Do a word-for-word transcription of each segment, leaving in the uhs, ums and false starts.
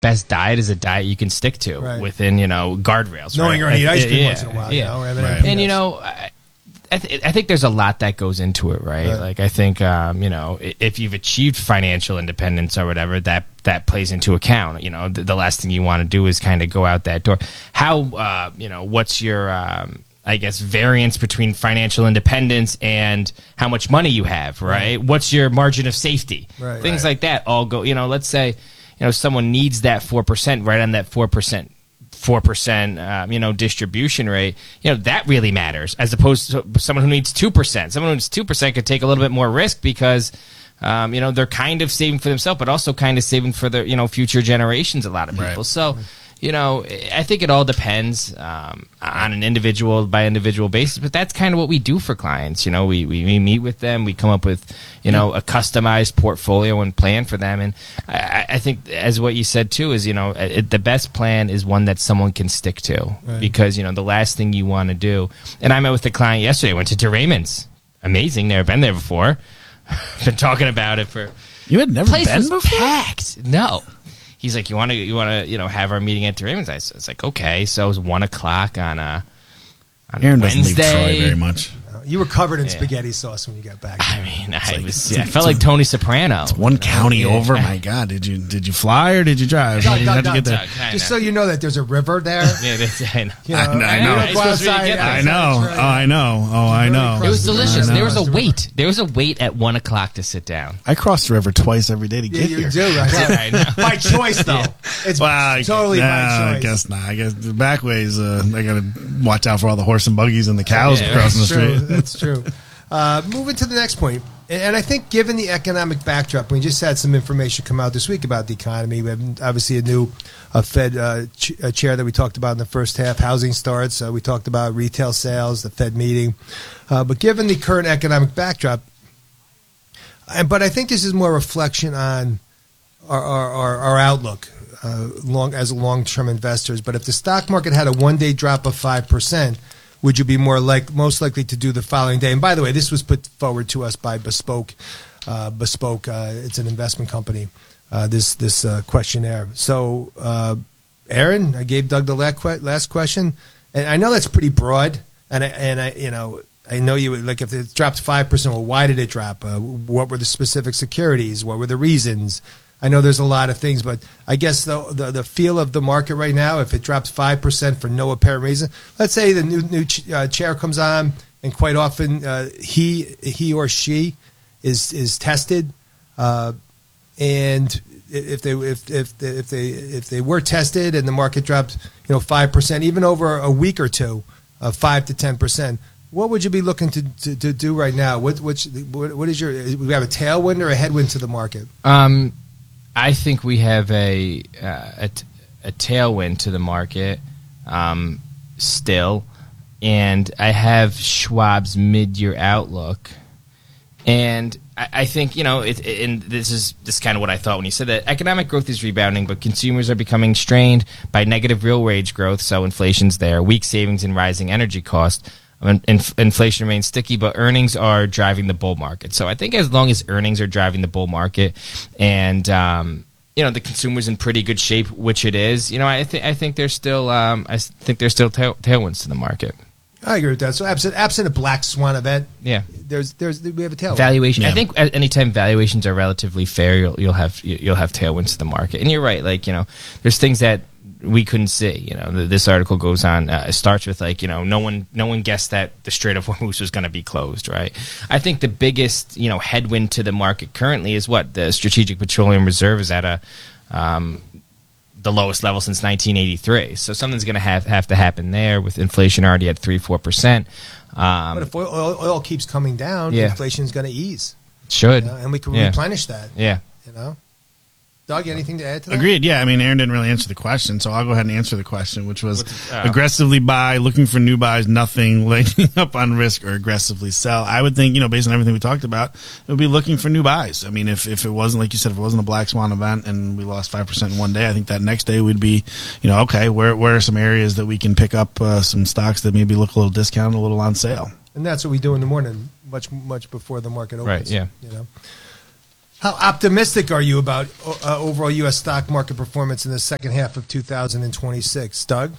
best diet is a diet you can stick to right. within, you know, guardrails. Knowing right? you're going to eat ice cream yeah, once in a while. Yeah. You know, right. And, you know, I, I, th- I think there's a lot that goes into it, right? right. Like, I think, um, you know, if you've achieved financial independence or whatever, that that plays into account. You know, the, the last thing you want to do is kind of go out that door. How, uh, you know, what's your... Um, I guess, variance between financial independence and how much money you have, right? right. What's your margin of safety? Right, Things right. like that all go, you know, let's say, you know, someone needs that four percent, right on that four percent, four percent, um, you know, distribution rate, you know, that really matters as opposed to someone who needs two percent. Someone who needs two percent could take a little bit more risk because, um, you know, they're kind of saving for themselves, but also kind of saving for their, you know, future generations, a lot of people. Right. So, you know, I think it all depends um, on an individual by individual basis, but that's kind of what we do for clients. You know, we, we, we meet with them, we come up with, you know, a customized portfolio and plan for them. And I, I think, as what you said too, is, you know, it, the best plan is one that someone can stick to right. because, you know, the last thing you want to do. And I met with a client yesterday, went to DeRaymond's. Amazing. Never been there before. Been talking about it for. You had never place been was before? Packed. No. He's like, you want to, you want to, you know, have our meeting at DeRaymond's? I was like, okay. So it was one o'clock on a on Aaron Wednesday. doesn't leave Troy very much. You were covered in Yeah. spaghetti sauce when you got back. I mean, I like- was, it's yeah, I like- felt like Tony Soprano. It's one county Yeah. over. My God, did you did you fly or did you drive? Doug, How Doug, did you Doug, get there? Doug, I Just know. so you know that there's a river there. Yeah, that's, I know. You I know, I and know. you You're don't go supposed to be outside getting I outside know. Troy. Oh, I know. Oh, I know. It was delicious. I There was a know. wait. There was a wait at one o'clock to sit down. I cross the river twice every day to Yeah, get you here. do. Right? I know. By choice, though. It's Well, I- totally nah, by choice. I guess not. I guess the back ways. Uh, I got to watch out for all the horse and buggies and the cows Yeah, crossing the That's true. street. That's true. Uh, moving to the next point, and and I think given the economic backdrop, we just had some information come out this week about the economy. We have obviously a new uh, Fed uh, ch- uh, chair that we talked about in the first half, housing starts. Uh, we talked about retail sales, the Fed meeting. Uh, but given the current economic backdrop, and but I think this is more a reflection on our, our, our, our outlook uh, long as long-term investors. But if the stock market had a one-day drop of five percent, would you be more like most likely to do the following day? And by the way, this was put forward to us by Bespoke. Uh, Bespoke, uh, it's an investment company. Uh, this this uh, questionnaire. So, uh, Aaron, I gave Doug the last question, and I know that's pretty broad. And I, and I, you know, I know you would, like if it dropped five percent. Well, why did it drop? Uh, what were the specific securities? What were the reasons? I know there's a lot of things, but I guess the the, the feel of the market right now, if it drops five percent for no apparent reason, let's say the new new ch- uh, chair comes on, and quite often uh, he he or she is is tested, uh, and if they if if they, if they if they were tested and the market drops, you know, five percent, even over a week or two, uh, five to ten percent. What would you be looking to, to, to do right now? What which what, what is your? We have a tailwind or a headwind to the market? Um. I think we have a uh, a, t- a tailwind to the market um, still, and I have Schwab's mid-year outlook, and I, I think you know, it, it, and this is this is kind of what I thought when you said that economic growth is rebounding, but consumers are becoming strained by negative real wage growth, so inflation's there, weak savings, and rising energy costs. I mean, inf- inflation remains sticky, but earnings are driving the bull market. So I think as long as earnings are driving the bull market, and um, you know the consumer's in pretty good shape, which it is, you know, I think I think there's still um, I think there's still tail- tailwinds to the market. I agree with that. So absent absent a black swan event, Yeah, there's there's we have a tailwind. valuation. Yeah. I think at anytime valuations are relatively fair, you'll you'll have you'll have tailwinds to the market. And you're right, like you know, there's things that we couldn't see. You know, the, this article goes on. Uh, it starts with like, you know, no one, no one guessed that the Strait of Hormuz was going to be closed, right? I think the biggest, you know, headwind to the market currently is what the Strategic Petroleum Reserve is at a, um, the lowest level since nineteen eighty-three. So something's going to have have to happen there with inflation already at three four percent. Um, But if oil, oil, oil keeps coming down, Yeah. inflation is going to ease, should you know, and we can Yeah. replenish that. yeah. You know, Doug, anything to add to that? Agreed. Yeah, I mean, Aaron didn't really answer the question, so I'll go ahead and answer the question, which was What's- oh. aggressively buy, looking for new buys, nothing, laying up on risk, or aggressively sell. I would think, you know, based on everything we talked about, it would be looking for new buys. I mean, if, if it wasn't, like you said, if it wasn't a black swan event and we lost five percent in one day, I think that next day would be, you know, okay, where, where are some areas that we can pick up uh, some stocks that maybe look a little discounted, a little on sale? And that's what we do in the morning, much much before the market opens. Right, yeah. You know. How optimistic are you about uh, overall U S stock market performance in the second half of two thousand twenty-six, Doug?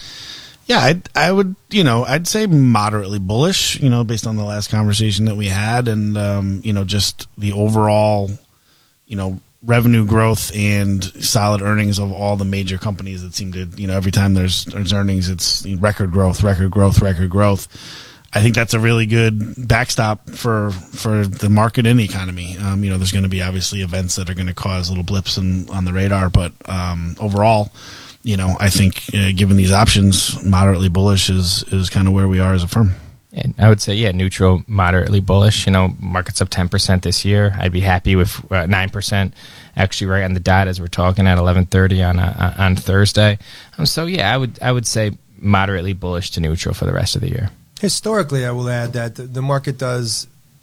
Yeah, I'd, I would, you know, I'd say moderately bullish, you know, based on the last conversation that we had, and um, you know, just the overall, you know, revenue growth and solid earnings of all the major companies that seem to, you know, every time there's, there's earnings, it's record growth, record growth, record growth. I think that's a really good backstop for for the market and the economy. Um, you know, there's going to be obviously events that are going to cause little blips in, on the radar, but um, overall, you know, I think uh, given these options, moderately bullish is is kind of where we are as a firm. And I would say, yeah, neutral, moderately bullish. You know, market's up ten percent this year. I'd be happy with uh, nine percent actually right on the dot as we're talking at eleven thirty on uh, on Thursday. Um, so, yeah, I would I would say moderately bullish to neutral for the rest of the year. Historically, I will add that the, the market does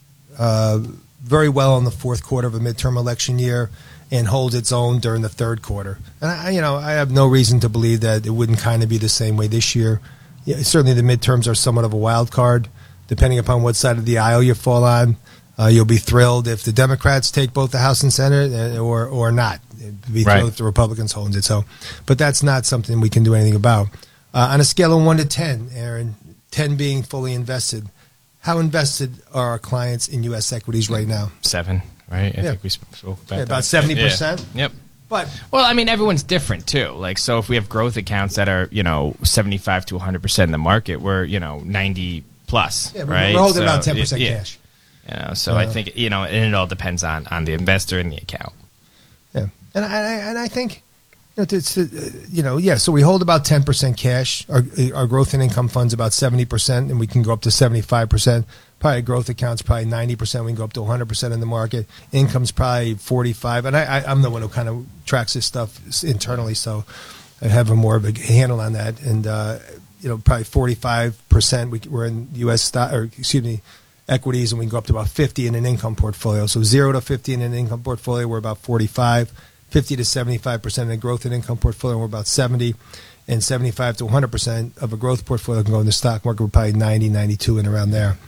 uh, very well in the fourth quarter of a midterm election year and holds its own during the third quarter. And, I, you know, I have no reason to believe that it wouldn't kind of be the same way this year. Yeah, certainly the midterms are somewhat of a wild card. Depending upon what side of the aisle you fall on, uh, you'll be thrilled if the Democrats take both the House and Senate or or not. You'll be thrilled Right. if the Republicans hold it. So, but that's not something we can do anything about. Uh, on a scale of one to ten, Aaron, ten being fully invested, how invested are our clients in U S equities right now? Seven, right? I Yeah. think we spoke about Yeah, that. about seventy percent. Yeah. Yep. But Well, I mean, everyone's different too. Like, so if we have growth accounts that are, you know, seventy-five to one hundred percent in the market, we're, you know, ninety plus, yeah, we're, right? we're holding So, about ten percent yeah, cash. You know, so I think, you know, and it all depends on, on the investor and the account. Yeah, and I, and I think, you know, it's, uh, you know, yeah. So we hold about ten percent cash. Our our growth and income funds about seventy percent, and we can go up to seventy five percent. Probably growth accounts probably ninety percent. We can go up to one hundred percent in the market. Income's probably forty five. And I, I I'm the one who kind of tracks this stuff internally, so I have a more of a handle on that. And uh, you know, probably forty five percent. We we're in U S stock, or excuse me, equities, and we can go up to about fifty in an income portfolio. So zero to fifty in an income portfolio, we're about forty five. fifty to seventy-five percent in a growth and income portfolio, we're about seventy, and seventy-five to one hundred percent of a growth portfolio can go in the stock market, we're probably ninety, ninety-two, and around there.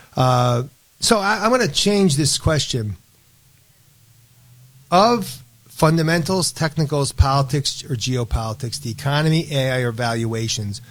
Uh, so I, I'm going to change this question. Of fundamentals, technicals, politics, or geopolitics, the economy, A I, or valuations,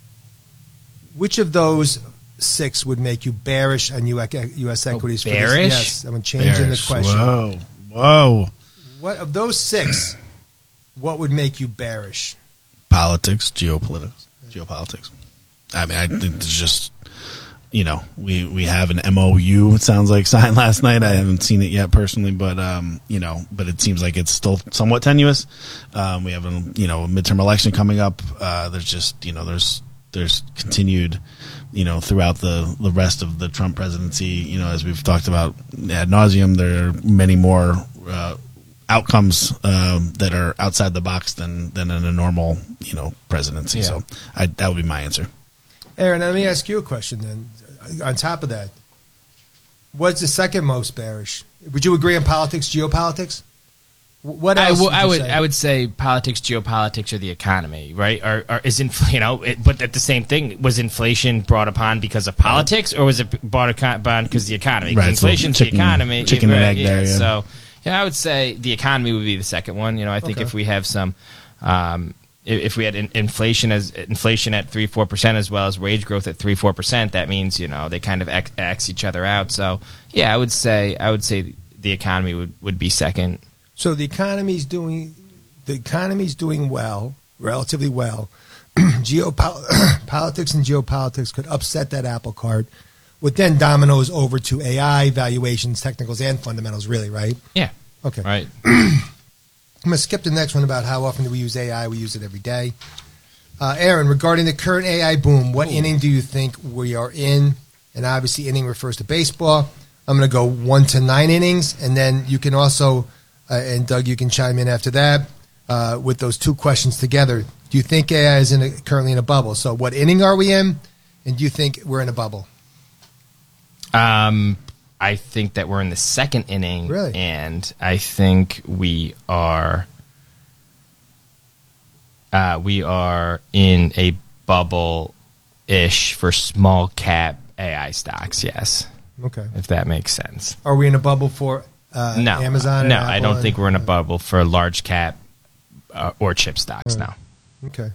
which of those six would make you bearish on U S equities? Oh, for this? bearish? Yes, I'm changing Bears. the question. Whoa, whoa. What of those six, what would make you bearish? Politics, geopolitics, geopolitics. I mean, I think it's just, you know, we, we have an M O U, it sounds like, signed last night. I haven't seen it yet personally, but, um, you know, but it seems like it's still somewhat tenuous. Um, we have a, you know, a midterm election coming up. Uh, there's just, you know, there's, there's continued, you know, throughout the, the rest of the Trump presidency, you know, as we've talked about ad nauseum, there are many more, uh, outcomes um, that are outside the box than, than in a normal, you know, presidency. Yeah. So I, that would be my answer. Aaron, let me ask you a question then. On top of that, what's the second most bearish? Would you agree on politics, geopolitics? What I, else? w- would I you would say? I would say politics, geopolitics, or the economy, right? Or, or is infl- you know, it, but at the same thing, was inflation brought upon because of politics, or was it brought upon because of the economy? 'Cause Right, so inflation's chicken- the economy, chicken and right, egg yeah, there, yeah. So, yeah, I would say the economy would be the second one. You know, I think Okay. if we have some, um, if, if we had in, inflation as inflation at three four percent as well as wage growth at three four percent, that means, you know, they kind of X, X each other out. So, yeah, I would say I would say the economy would, would be second. So the economy's doing, the economy's doing well, relatively well. Geopolitics and geopolitics could upset that apple cart, which then dominoes over to A I, valuations, technicals, and fundamentals. Really, right? Yeah. Okay. Right. I'm going to skip the next one about how often do we use A I. We use it every day. Uh, Aaron, regarding the current A I boom, what inning do you think we are in? And obviously, inning refers to baseball. I'm going to go one to nine innings, and then you can also, uh, and Doug, you can chime in after that uh, with those two questions together. Do you think A I is in a, currently in a bubble? So, what inning are we in? And do you think we're in a bubble? Um, I think that we're in the second inning, Really? and I think we are uh, we are in a bubble-ish for small cap A I stocks. Yes, Okay. if that makes sense. Are we in a bubble for Uh, No, Amazon. No, and I Apple don't and- think we're in a bubble for large cap uh, or chip stocks. No. Okay.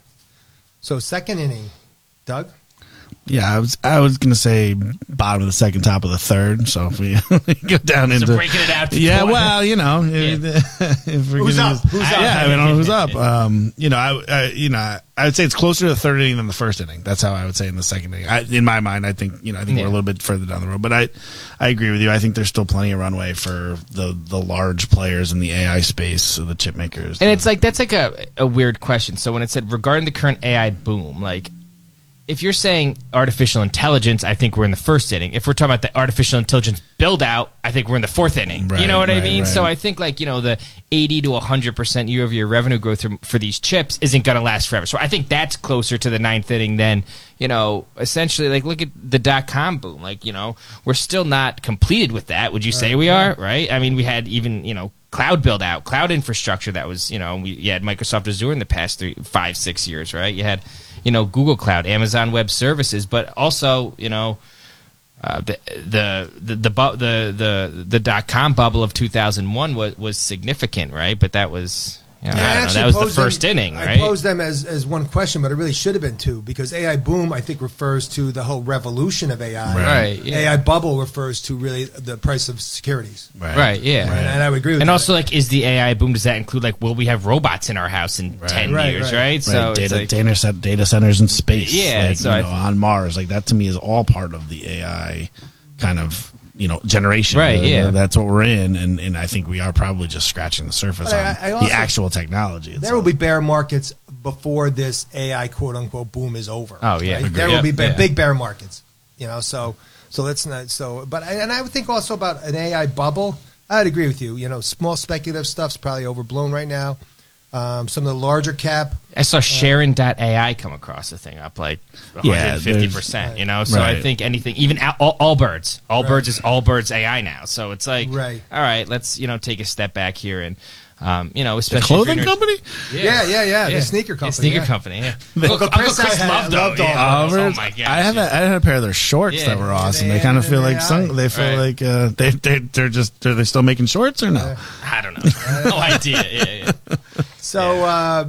So second inning, Doug. Yeah, I was I was gonna say bottom of the second, top of the third. So if we go down So into breaking it out. to yeah, four. well, you know, if, if we're Who's gonna up? use- Who's up? Yeah, I don't know who's up. Um, you know, I, I you know I would say it's closer to the third inning than the first inning. That's how I would say in the second inning. I, in my mind, I think you know I think Yeah. we're a little bit further down the road, but I I agree with you. I think there's still plenty of runway for the the large players in the A I space, so the chip makers. And it's like that's like a a weird question. So when it said regarding the current A I boom, like if you're saying artificial intelligence, I think we're in the first inning. If we're talking about the artificial intelligence build out, I think we're in the fourth inning. Right, you know what I right, mean? right. So I think like, you know, the eighty to one hundred percent year over year revenue growth for, for these chips isn't going to last forever. So I think that's closer to the ninth inning than, you know, essentially like look at the dot com boom. Like, you know, we're still not completed with that. Would you say we are? Right? I mean, we had even, you know, cloud build out, cloud infrastructure that was, you know, we you had Microsoft Azure in the past three, five, six years, right? You had, you know, Google Cloud, Amazon Web Services, but also, you know, uh, the, the the the bu- the the the dot com bubble of two thousand one was was significant, right? But that was, you know, Yeah, I I don't know, actually that was the posed first them- inning, I right? posed them as, as one question, but it really should have been two because A I boom, I think, refers to the whole revolution of A I. Right, yeah. A I bubble refers to really the price of securities. Right, yeah. And, and I would agree with And that. also, like, is the A I boom? Does that include like, will we have robots in our house in ten Right, years? right. Right. Right, So it's data, like, data, set, data centers in space, Yeah, like, so you I know, th- on Mars, like that to me is all part of the A I kind of you know generation. Right, The- yeah. the- that's what we're in, and, and I think we are probably just scratching the surface But on I- I also- the actual technology. there itself. will be bear markets before this A I quote unquote boom is over. Oh, yeah. Right? Agreed. There will be Yep, ba- yeah. big bear markets. You know, so so let's not so. But I, and I would think also about an A I bubble. I'd agree with you. You know, small speculative stuff's probably overblown right now. Um, some of the larger cap. I saw Sharon dot A I come across the thing up like Yeah, one hundred fifty percent, there's- you know? So I Right. think anything, even all, all, all birds, all Right. birds is all birds A I now. So it's like, Right. all right, let's, you know, take a step back here and, um, you know, the especially. if clothing you're- company. Yeah, yeah, yeah. The sneaker Yeah, company. sneaker yeah. company, yeah. Uncle Uncle Chris, Chris, I had- loved loved those. all Yeah. those. Oh my gosh. I had a, I had a pair of their shorts Yeah. that were awesome. They They kind of had feel an like A I. some. They feel Right. like uh, they they they're just are they still making shorts or no? I don't know. No idea. Yeah, yeah. So, uh,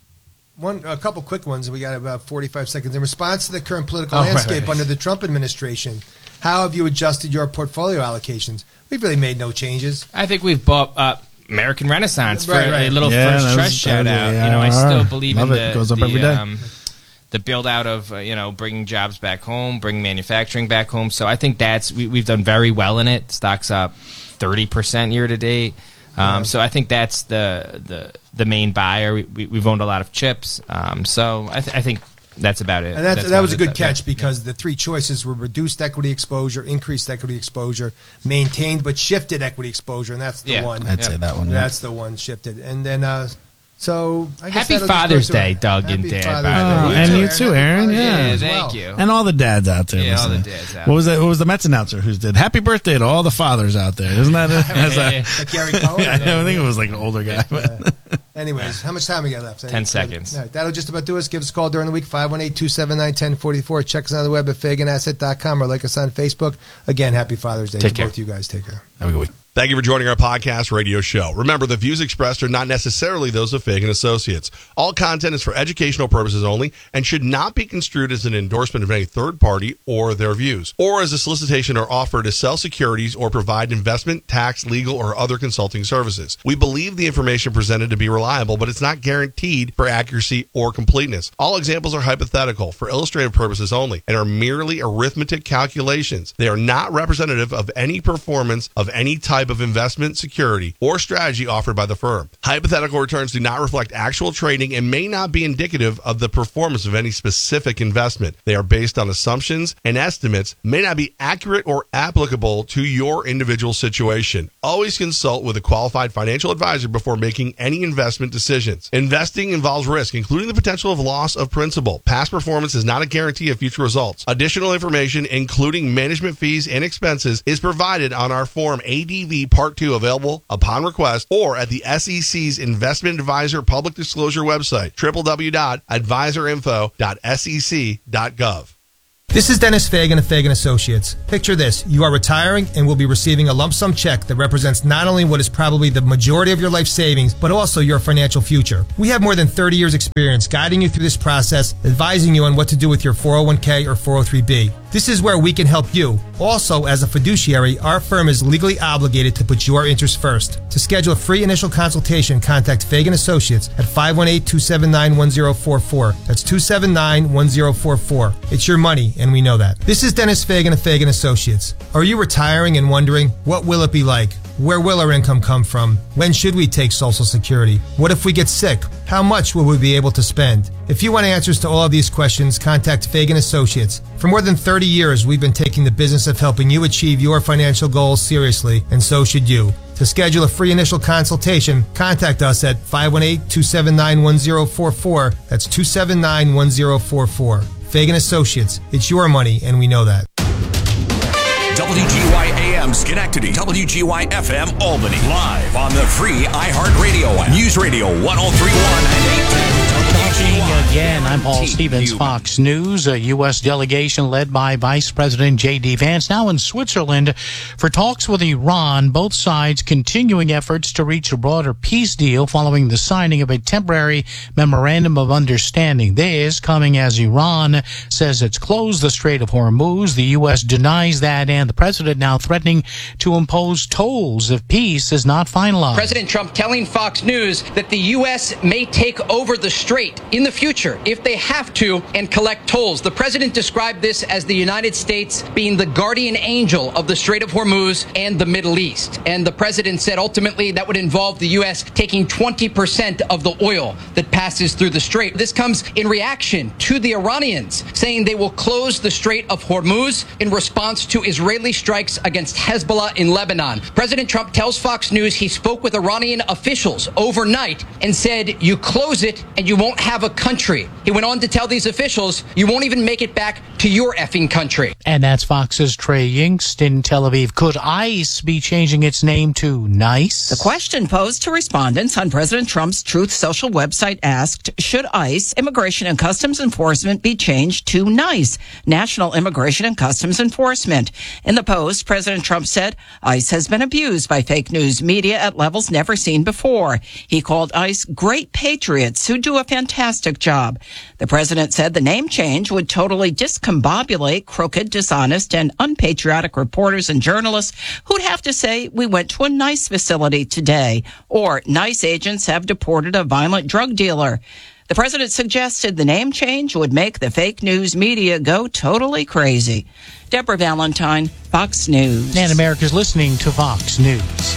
one a couple quick ones. We got about forty-five seconds. In response to the current political Oh, right, landscape right. under the Trump administration, how have you adjusted your portfolio allocations? We've really made no changes. I think we've bought uh, American Renaissance for Right, right. a little Yeah, first that trust was- shout that out. was a- You know, I yeah, still alright. believe Love in it. the Goes up the, every day. Um, the build out of uh, you know bringing jobs back home, bringing manufacturing back home. So I think that's we, we've done very well in it. Stocks up thirty percent year to date. Um, so I think that's the the the main buyer. We, we, we've owned a lot of chips. Um, so I, th- I think that's about it. And that, That's that one was a of the- good catch that- because the three choices were reduced equity exposure, increased equity exposure, maintained but shifted equity exposure, and that's the Yeah. one. I'd Yeah. say that one. Yeah. That's the one shifted. And then, uh, so I guess Happy that'll just go Father's through it. Day, Doug and Happy Dad, Father's by the Day. way. And you too, Aaron. Happy Father's Yeah. Day Yeah, as thank well. you. And all the dads out there. Yeah, all the listening. dads out What was that? What was the Mets announcer who did "Happy Birthday" to all the fathers out there? Isn't that? A, as Yeah, a, yeah. Like Gary Cohen. I don't think it was like an older guy. But. Anyways, how much time we got left? Ten seconds. All right, that'll just about do us. Give us a call during the week, five one eight, two seven nine, one oh four four. Check us out on the web at fagan asset dot com or like us on Facebook. Again, happy Father's Day Take to care. both you guys. Take care. Have a good week. Thank you for joining our podcast radio show. Remember, the views expressed are not necessarily those of Fagan Associates. All content is for educational purposes only and should not be construed as an endorsement of any third party or their views, or as a solicitation or offer to sell securities or provide investment, tax, legal, or other consulting services. We believe the information presented to be reliable, but it's not guaranteed for accuracy or completeness. All examples are hypothetical for illustrative purposes only and are merely arithmetic calculations. They are not representative of any performance of any type of investment, security, or strategy offered by the firm. Hypothetical returns do not reflect actual trading and may not be indicative of the performance of any specific investment. They are based on assumptions and estimates, may not be accurate or applicable to your individual situation. Always consult with a qualified financial advisor before making any investment decisions. Investing involves risk, including the potential of loss of principal. Past performance is not a guarantee of future results. Additional information, including management fees and expenses, is provided on our Form A D V Part two, available upon request or at the S E C's Investment Advisor Public Disclosure website, w w w dot advisor info dot s e c dot gov. This is Dennis Fagan of Fagan Associates. Picture this. You are retiring and will be receiving a lump sum check that represents not only what is probably the majority of your life savings, but also your financial future. We have more than thirty years experience guiding you through this process, advising you on what to do with your four oh one k or four oh three b. This is where we can help you. Also, as a fiduciary, our firm is legally obligated to put your interests first. To schedule a free initial consultation, contact Fagan Associates at five one eight, two seven nine, one zero four four. That's two seven nine, one zero four four. It's your money, and we know that. This is Dennis Fagan of Fagan Associates. Are you retiring and wondering, what will it be like? Where will our income come from? When should we take Social Security? What if we get sick? How much will we be able to spend? If you want answers to all of these questions, contact Fagan Associates. For more than thirty years, we've been taking the business of helping you achieve your financial goals seriously, and so should you. To schedule a free initial consultation, contact us at five one eight, two seven nine, one zero four four. That's two seven nine, one zero four four. Fagan Associates. It's your money, and we know that. W G Y A M Schenectady, W G Y F M Albany, live on the free iHeartRadio app. News Radio one oh three point one and eight ten. Talking again, I'm Paul Stevens, Fox News. A U S delegation led by Vice President J D. Vance now in Switzerland for talks with Iran, both sides continuing efforts to reach a broader peace deal following the signing of a temporary memorandum of understanding. This coming as Iran says it's closed the Strait of Hormuz. The U S denies that, and the president now threatening to impose tolls if peace is not finalized. President Trump telling Fox News that the U S may take over the strait in the future if they have to and collect tolls. The president described this as the United States being the guardian angel of the Strait of Hormuz and the Middle East. And the president said ultimately that would involve the U S taking twenty percent of the oil that passes through the strait. This comes in reaction to the Iranians saying they will close the Strait of Hormuz in response to Israeli strikes against Hezbollah in Lebanon. President Trump tells Fox News he spoke with Iranian officials overnight and said, you close it and you won't have a country. He went on to tell these officials, you won't even make it back to your effing country. And that's Fox's Trey Yingst in Tel Aviv. Could ICE be changing its name to NICE? The question posed to respondents on President Trump's Truth Social website asked, should ICE, Immigration and Customs Enforcement, be changed to NICE, National Immigration and Customs Enforcement? In the post, President Trump said ICE has been abused by fake news media at levels never seen before. He called ICE great patriots who do a fantastic job. The president said the name change would totally discombobulate crooked, dishonest, and unpatriotic reporters and journalists who'd have to say we went to a NICE facility today, or NICE agents have deported a violent drug dealer. The president suggested the name change would make the fake news media go totally crazy. Deborah Valentine, Fox News. And America's listening to Fox News.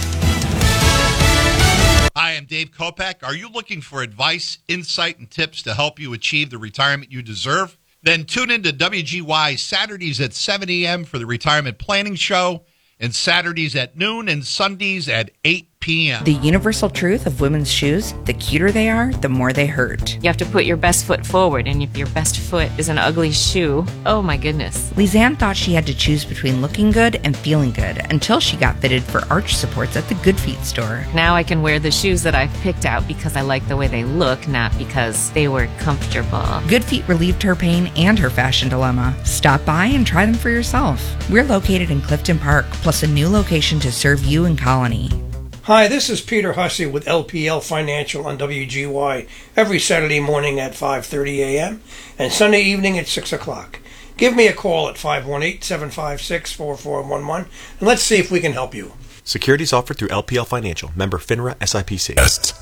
Hi, I'm Dave Kopak. Are you looking for advice, insight, and tips to help you achieve the retirement you deserve? Then tune in to W G Y Saturdays at seven a.m. for the Retirement Planning Show, and Saturdays at noon and Sundays at eight p.m. The universal truth of women's shoes, the cuter they are, the more they hurt. You have to put your best foot forward, and if your best foot is an ugly shoe, oh my goodness. Lizanne thought she had to choose between looking good and feeling good until she got fitted for arch supports at the Good Feet store. Now I can wear the shoes that I've picked out because I like the way they look, not because they were comfortable. Good Feet relieved her pain and her fashion dilemma. Stop by and try them for yourself. We're located in Clifton Park, plus a new location to serve you in Colony. Hi, this is Peter Hussey with L P L Financial on W G Y every Saturday morning at five thirty a.m. and Sunday evening at six o'clock. Give me a call at five one eight, seven five six, four four one one and let's see if we can help you. Securities offered through L P L Financial, member FINRA S I P C.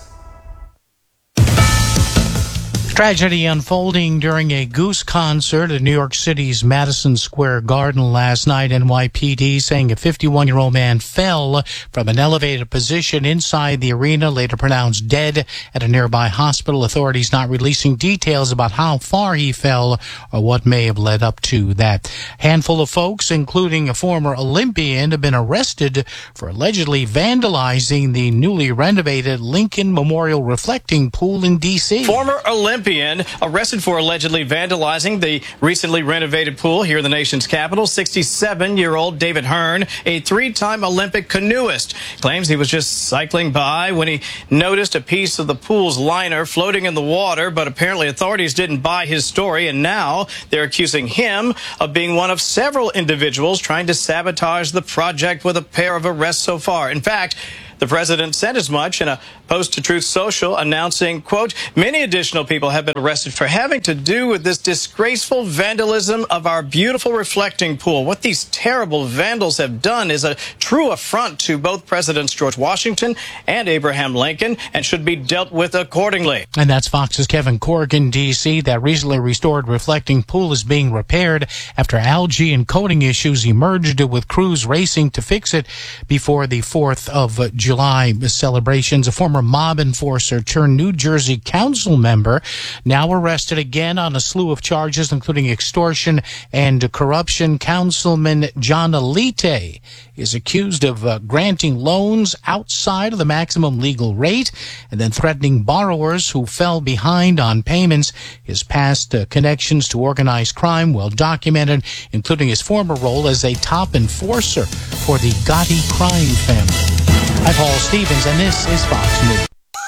Tragedy unfolding during a Goose concert at New York City's Madison Square Garden last night. N Y P D saying a fifty-one-year-old man fell from an elevated position inside the arena, later pronounced dead at a nearby hospital. Authorities not releasing details about how far he fell or what may have led up to that. Handful of folks, including a former Olympian, have been arrested for allegedly vandalizing the newly renovated Lincoln Memorial Reflecting Pool in D C. Former Olympian Olympian arrested for allegedly vandalizing the recently renovated pool here in the nation's capital. sixty-seven-year-old David Hearn, a three-time Olympic canoeist, claims he was just cycling by when he noticed a piece of the pool's liner floating in the water, but apparently authorities didn't buy his story, and now they're accusing him of being one of several individuals trying to sabotage the project, with a pair of arrests so far. In fact, the president said as much in a post to Truth Social, announcing, quote, many additional people have been arrested for having to do with this disgraceful vandalism of our beautiful reflecting pool. What these terrible vandals have done is a true affront to both Presidents George Washington and Abraham Lincoln, and should be dealt with accordingly. And that's Fox's Kevin Corrigan, D C That recently restored reflecting pool is being repaired after algae and coating issues emerged, with crews racing to fix it before the fourth of July celebrations. A former mob enforcer turned New Jersey council member, now arrested again on a slew of charges, including extortion and corruption. Councilman John Alite is accused of uh, granting loans outside of the maximum legal rate and then threatening borrowers who fell behind on payments. His past uh, connections to organized crime well documented, including his former role as a top enforcer for the Gotti crime family. I'm Paul Stevens, and this is Fox News.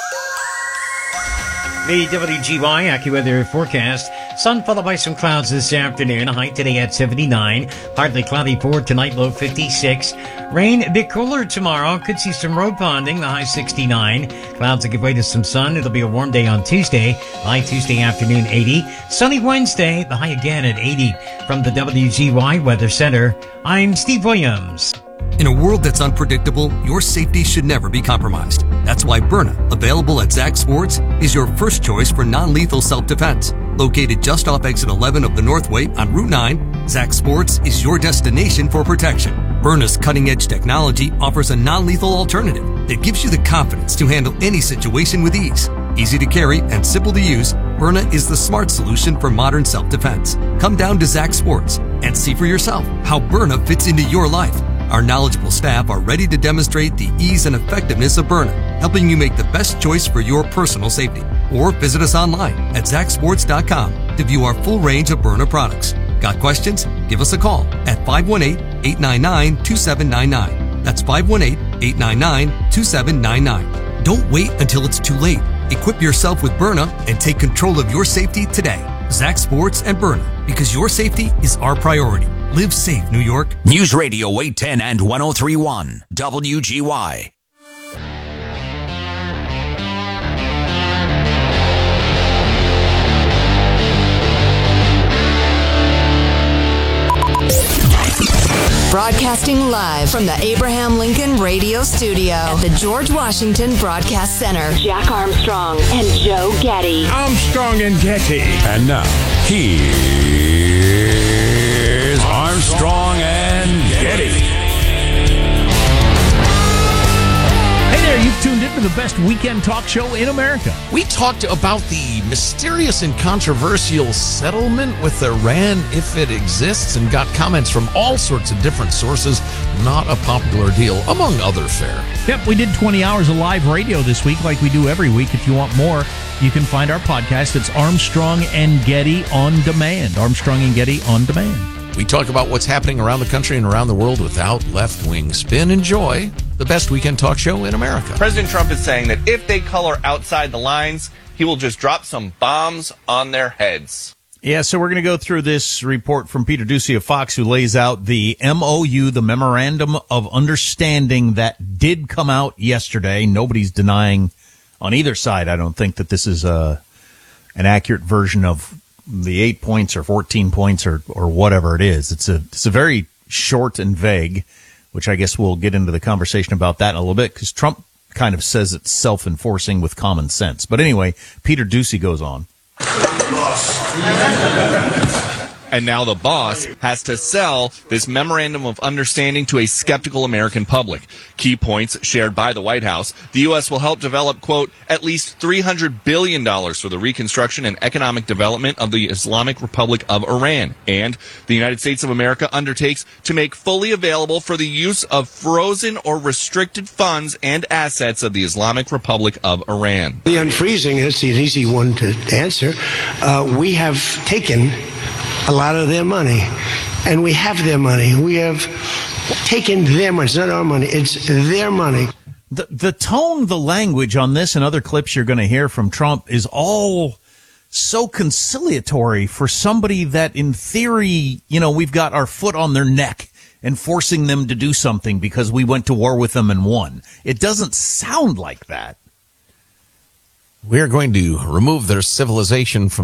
The W G Y AccuWeather forecast. Sun followed by some clouds this afternoon. High today at seventy-nine. Partly cloudy for tonight, low fifty-six. Rain a bit cooler tomorrow. Could see some road ponding, the high sixty-nine. Clouds that give way to some sun. It'll be a warm day on Tuesday. High Tuesday afternoon, eighty. Sunny Wednesday, the high again at eighty. From the W G Y Weather Center, I'm Steve Williams. In a world that's unpredictable, your safety should never be compromised. That's why Byrna, available at Zach Sports, is your first choice for non-lethal self-defense. Located just off exit eleven of the Northway on Route nine, Zach Sports is your destination for protection. Byrna's cutting-edge technology offers a non-lethal alternative that gives you the confidence to handle any situation with ease. Easy to carry and simple to use, Byrna is the smart solution for modern self-defense. Come down to Zach Sports and see for yourself how Byrna fits into your life. Our knowledgeable staff are ready to demonstrate the ease and effectiveness of Byrna, helping you make the best choice for your personal safety. Or visit us online at zach sports dot com to view our full range of Byrna products. Got questions? Give us a call at five one eight, eight nine nine, two seven nine nine. That's five one eight, eight nine nine, two seven nine nine. Don't wait until it's too late. Equip yourself with Byrna and take control of your safety today. Zach Sports and Byrna, because your safety is our priority. Live safe, New York. News Radio eight ten and one oh three point one W G Y. Broadcasting live from the Abraham Lincoln Radio Studio at the George Washington Broadcast Center. Jack Armstrong and Joe Getty. Armstrong and Getty. And now, here's Armstrong and Getty. Hey there, you've tuned into the best weekend talk show in America. We talked about the mysterious and controversial settlement with Iran, if it exists, and got comments from all sorts of different sources. Not a popular deal, among other fare. Yep, we did twenty hours of live radio this week like we do every week. If you want more, you can find our podcast. It's Armstrong and Getty On Demand. Armstrong and Getty On Demand. We talk about what's happening around the country and around the world without left-wing spin. Enjoy the best weekend talk show in America. President Trump is saying that if they color outside the lines, he will just drop some bombs on their heads. Yeah, so we're going to go through this report from Peter Doocy of Fox, who lays out the M O U, the Memorandum of Understanding, that did come out yesterday. Nobody's denying on either side, I don't think, that this is a, an accurate version of the eight points or fourteen points or, or whatever it is. It's a, it's a very short and vague, which I guess we'll get into the conversation about that in a little bit, because Trump kind of says it's self-enforcing with common sense. But anyway, Peter Doocy goes on. And now the boss has to sell this memorandum of understanding to a skeptical American public. Key points shared by the White House. The U S will help develop, quote, at least three hundred billion dollars for the reconstruction and economic development of the Islamic Republic of Iran. And the United States of America undertakes to make fully available for the use of frozen or restricted funds and assets of the Islamic Republic of Iran. The unfreezing is an easy one to answer. Uh, we have taken a lot of their money, and we have their money. We have taken their money. It's not our money. It's their money. The, the tone, the language on this and other clips you're going to hear from Trump is all so conciliatory for somebody that, in theory, you know, we've got our foot on their neck and forcing them to do something because we went to war with them and won. It doesn't sound like that. We're going to remove their civilization from